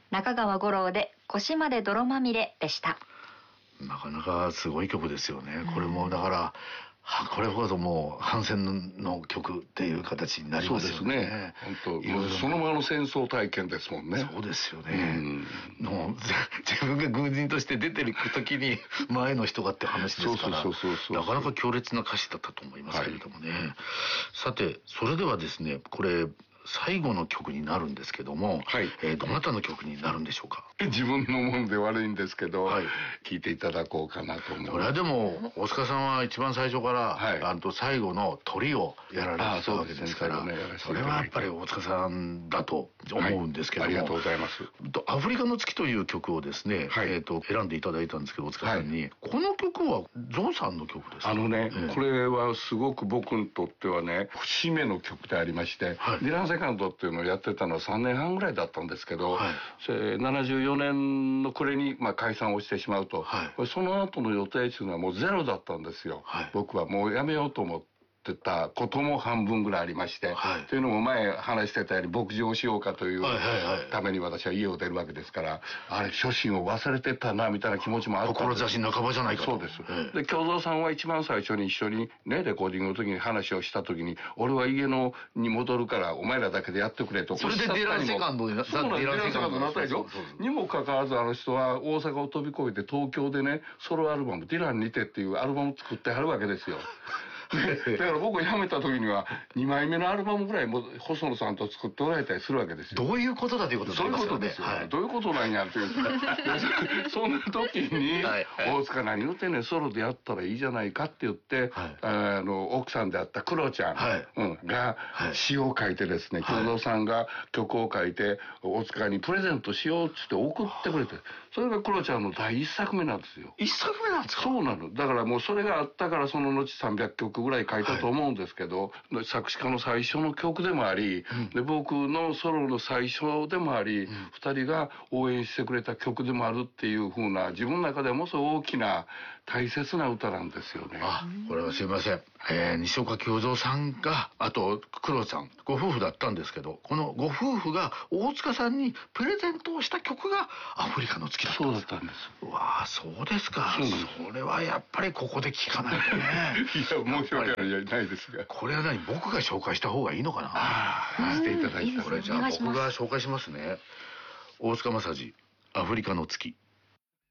中川五郎で腰まで泥まみれでした。 なかなかすごい曲ですよね。これもだからこれほどもう反戦の曲っていう形になりますよね。 そうですね。本当そのままの戦争体験ですもんね。 そうですよね。もう自分が軍人として出ていく時に前の人がって話ですから、なかなか強烈な歌詞だったと思いますけれどもね。はい、さてそれではですね、これ最後の曲になるんですけども、はい、どなたの曲になるんでしょうか。 自分のもんで悪いんですけど、はい、聴いていただこうかなと思う。 これはでも大塚さんは一番最初から、はい、最後の鳥をやられてたわけですから、それはやっぱり大塚さんだと思うんですけども、 はい、ありがとうございます。 アフリカの月という曲をですね、はい、選んでいただいたんですけど、大塚さんに、はい、この曲はゾウさんの曲ですか。 これはすごく僕にとってはね、節目の曲でありまして、はい、ディランセカンドっていうのをやってたのは3年半ぐらいだったんですけど、はい、74年の暮れに解散をしてしまうと、はい、その後の予定っていうのはもうゼロだったんですよ、はい、僕はもうやめようと思ってたことも半分ぐらいありまして、はい、というのも前話してたように牧場をしようかというために私は家を出るわけですから、あれ初心を忘れてたなみたいな気持ちもあったんです。 志半ばじゃないかと。 そうです。で京三さんは一番最初に一緒にねレコーディングの時に話をした時に、俺は家に戻るからお前らだけでやってくれと。 それでディランセカンドになった。 そうなんです。ディランセカンドになったでしょ。にもかかわらずあの人は大阪を飛び越えて東京でねソロアルバムディランにてっていうアルバムを作ってはるわけですよ。だから僕辞めた時には2枚目のアルバムぐらいも細野さんと作っておられたりするわけですよ。 どういうことだということですよね。 そういうことですよ、はい、どういうことなんやっていうそんな時に大塚何言ってんねん、ソロでやったらいいじゃないかって言って、はい、奥さんであったクロちゃん、はいが詩を書いてですね、京三さんが曲を書いて大塚にプレゼントしようっつって送ってくれて、それがクロちゃんの第一作目なんですよ。 一作目なんですか。 そうなの。だからもうそれがあったからその後300曲ぐらい書いたと思うんですけど、はい、作詞家の最初の曲でもあり、で僕のソロの最初でもあり、2人が応援してくれた曲でもあるっていう風な、自分の中でもそう大きな大切な歌なんですよね。 これはすいません、西岡京三さんがあと黒さんご夫婦だったんですけど、このご夫婦が大塚さんにプレゼントをした曲がアフリカの月だったんです。 そうだったんです。 わあ、そうですか。それはやっぱりここで聞かないとね。 いや申し訳ないですが、 これは何、僕が紹介した方がいいのかな。 していただいて、 これじゃあ僕が紹介しますね。大塚正治、アフリカの月。